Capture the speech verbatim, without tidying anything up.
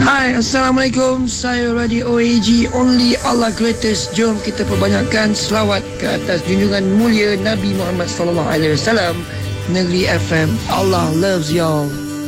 Hai, Assalamualaikum. Saya Radio O A G, Only Allah Greatest. Jom kita perbanyakkan selawat ke atas junjungan mulia Nabi Muhammad sallallahu alaihi wasallam. Negeri F M, Allah loves y'all.